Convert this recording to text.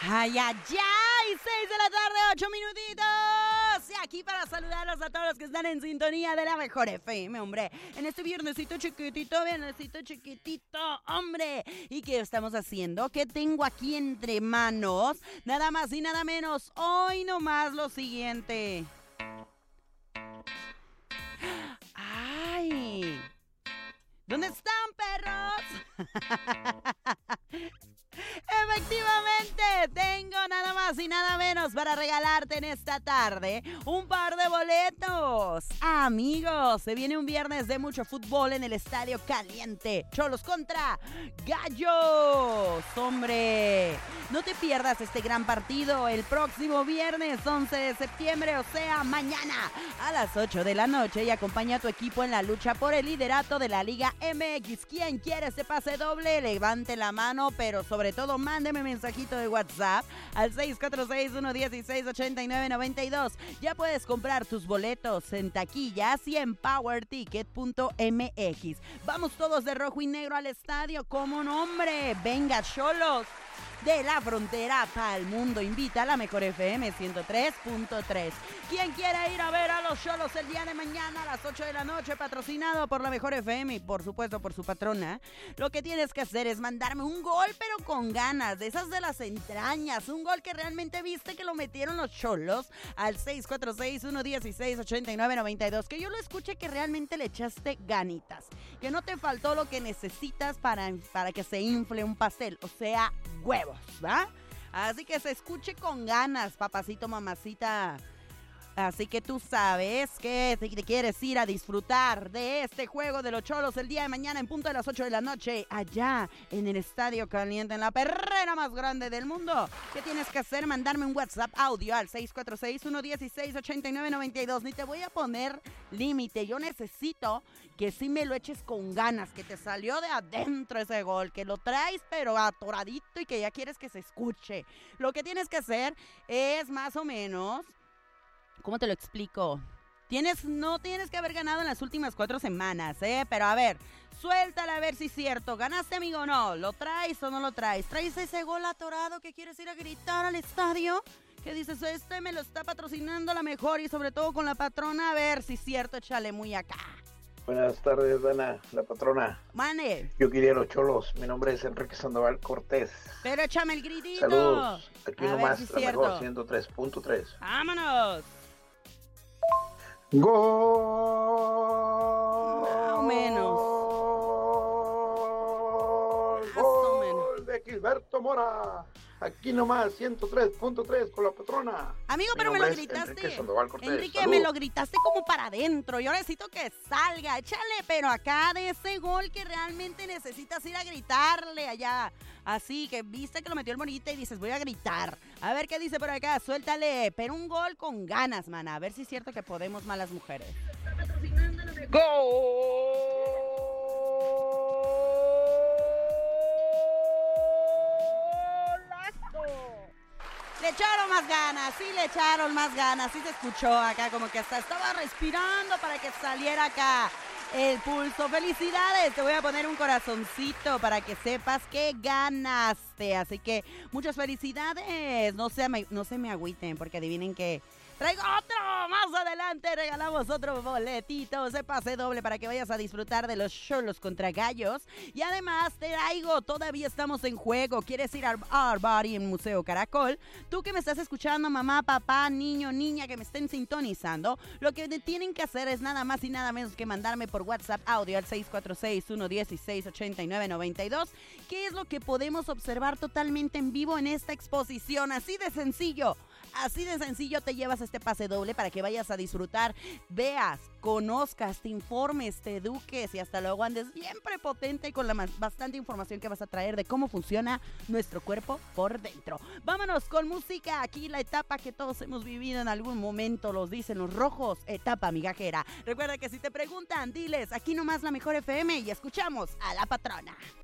Ay, ay, ay, 6 de la tarde, 8 minutitos. Y aquí para saludarlos a todos los que están en sintonía de la mejor FM, hombre. En este viernesito chiquitito, hombre. ¿Y qué estamos haciendo? ¿Qué tengo aquí entre manos? Nada más y nada menos. Hoy nomás lo siguiente. ¡Ay! ¿Dónde están, perros? Efectivamente, tengo nada más y nada menos para regalarte en esta tarde un par de boletos. Amigos, se viene un viernes de mucho fútbol en el Estadio Caliente. Cholos contra Gallos, hombre. No te pierdas este gran partido el próximo viernes 11 de septiembre, o sea, mañana a las 8 de la noche, y acompaña a tu equipo en la lucha por el liderato de la Liga MX. ¿Quién quiere ese pase doble? Levante la mano, pero sobre todo mándeme mensajito de WhatsApp al 646-116-8992. Ya puedes comprar tus boletos en taquillas y en powerticket.mx. Vamos todos de rojo y negro al estadio, como nombre. Venga, Cholos. De la frontera para el mundo, invita a la mejor FM 103.3. ¿Quién quiere ir a ver a los Cholos el día de mañana a las 8 de la noche? Patrocinado por la mejor FM y por supuesto por su patrona. Lo que tienes que hacer es mandarme un gol, pero con ganas, de esas de las entrañas. Un gol que realmente viste que lo metieron los Cholos al 646-116-8992. Que yo lo escuche que realmente le echaste ganitas. Que no te faltó lo que necesitas para que se infle un pastel, o sea, huevos, ¿va? Así que se escuche con ganas, papacito, mamacita. Así que tú sabes que si te quieres ir a disfrutar de este juego de los Cholos el día de mañana en punto de las 8 de la noche, allá en el Estadio Caliente, en la perrera más grande del mundo, ¿qué tienes que hacer? Mandarme un WhatsApp audio al 646-116-8992. Ni te voy a poner límite, yo necesito que sí me lo eches con ganas, que te salió de adentro ese gol, que lo traes pero atoradito y que ya quieres que se escuche. Lo que tienes que hacer es más o menos... ¿Cómo te lo explico? No tienes que haber ganado en las últimas 4 semanas, Pero a ver, suéltala a ver si es cierto. ¿Ganaste, amigo, o no? ¿Lo traes o no lo traes? ¿Traes ese gol atorado que quieres ir a gritar al estadio? ¿Qué dices? Me lo está patrocinando la mejor y sobre todo con la patrona. A ver si es cierto, échale muy acá. Buenas tardes, Dana, la patrona. Mane. Yo quería los Cholos. Mi nombre es Enrique Sandoval Cortés. Pero échame el gritito. Saludos. Aquí a nomás, ver si la cierto. mejor 103.3. ¡Vámonos! ¡Gol! Más o menos. ¡Gol de Gilberto Mora! Aquí nomás, 103.3 con la patrona. Amigo, pero me lo gritaste. Enrique, Salud. me lo gritaste como para adentro. Yo necesito que salga. Échale, pero acá de ese gol que realmente necesitas ir a gritarle allá. Así que viste que lo metió el Morita y dices, voy a gritar. A ver qué dice por acá, suéltale. Pero un gol con ganas, mana. A ver si es cierto que podemos más las mujeres. ¡Gol! Le echaron más ganas, sí le echaron más ganas, sí se escuchó acá como que hasta estaba respirando para que saliera acá el pulso. ¡Felicidades! Te voy a poner un corazoncito para que sepas que ganaste, así que muchas felicidades. No se me agüiten porque adivinen que traigo otro. Más adelante regalamos otro boletito, ese pase doble para que vayas a disfrutar de los Cholos contra Gallos. Y además te traigo, todavía estamos en juego. ¿Quieres ir al Art Body en Museo Caracol? Tú que me estás escuchando, mamá, papá, niño, niña, que me estén sintonizando, lo que tienen que hacer es nada más y nada menos que mandarme por WhatsApp audio al 646-116-8992. ¿Qué es lo que podemos observar totalmente en vivo en esta exposición? Así de sencillo. Así de sencillo te llevas este pase doble para que vayas a disfrutar, veas, conozcas, te informes, te eduques y hasta luego andes bien prepotente con la bastante información que vas a traer de cómo funciona nuestro cuerpo por dentro. Vámonos con música, aquí la etapa que todos hemos vivido en algún momento, los dicen los rojos, etapa migajera. Recuerda que si te preguntan, diles, aquí nomás la mejor FM y escuchamos a la patrona.